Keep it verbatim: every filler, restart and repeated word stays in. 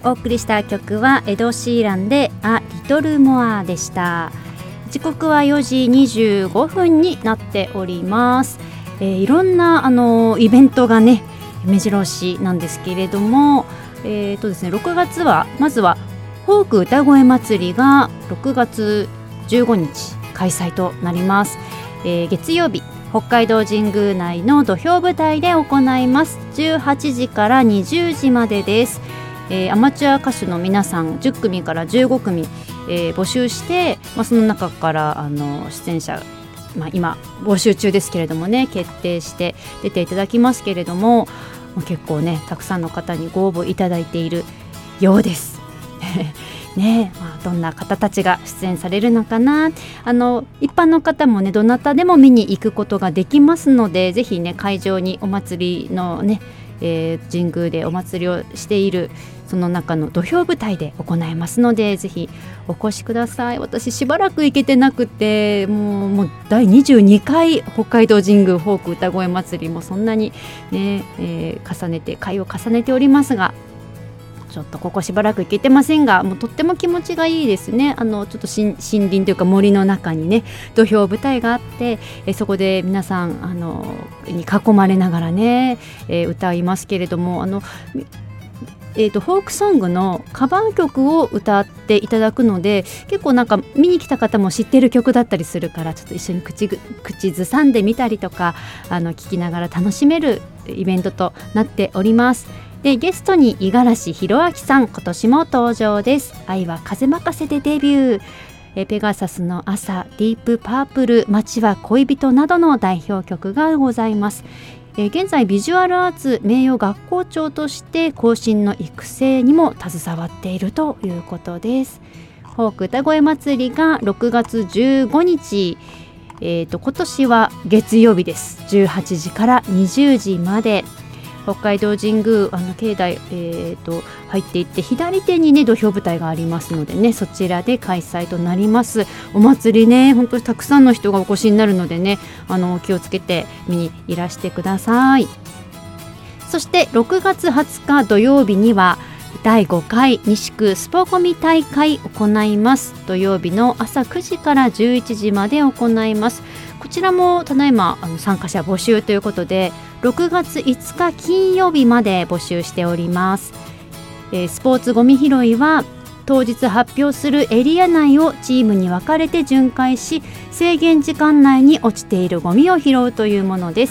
お送りした曲はエド・シーランでA Little Moreでした。時刻はよじにじゅうごふんになっております。えー、いろんなあのイベントがね目白押しなんですけれども、えーとですね、ろくがつはまずはフォーク歌声祭りがろくがつじゅうごにち開催となります。えー、月曜日北海道神宮内の土俵舞台で行います。じゅうはちじからにじゅうじまでです。えー、アマチュア歌手の皆さんじゅっくみからじゅうごくみ、えー、募集して、まあ、その中からあの出演者、まあ、今募集中ですけれどもね決定して出ていただきますけれども、結構ねたくさんの方にご応募いただいているようですね。まあ、どんな方たちが出演されるのかな。あの一般の方もねどなたでも見に行くことができますので、ぜひね会場にお祭りのね、えー、神宮でお祭りをしているその中の土俵舞台で行いますので、ぜひお越しください。私しばらく行けてなくて、もう、もうだいにじゅうにかい北海道神宮フォーク歌声祭りもそんなにね、えー、重ねて回を重ねておりますが、ちょっとここしばらく行けてませんが、もうとっても気持ちがいいですね。あのちょっと森林というか森の中にね土俵舞台があって、えそこで皆さんあのに囲まれながらね、えー、歌いますけれども、あのえーと、フォークソングのカバー曲を歌っていただくので、結構なんか見に来た方も知ってる曲だったりするから、ちょっと一緒に口ぐ口ずさんでみたりとか、あの聴きながら楽しめるイベントとなっております。でゲストに五十嵐弘明さん今年も登場です。愛は風任せでデビュー、えペガサスの朝、ディープパープル、街は恋人などの代表曲がございます。え現在ビジュアルアーツ名誉学校長として後進の育成にも携わっているということです。フォーク歌声祭りがろくがつじゅうごにち、えーと、今年は月曜日です。じゅうはちじからにじゅうじまで北海道神宮あの境内、えー、と入っていって左手にね土俵舞台がありますのでね、そちらで開催となります。お祭りね本当にたくさんの人がお越しになるのでね、あの気をつけて見にいらしてください。そしてろくがつはつか土曜日にはだいごかい西区スポコミ大会行います。土曜日の朝くじからじゅういちじまで行います。こちらもただいまあの参加者募集ということで、ろくがついつか金曜日まで募集しております。えー、スポーツゴミ拾いは当日発表するエリア内をチームに分かれて巡回し、制限時間内に落ちているゴミを拾うというものです。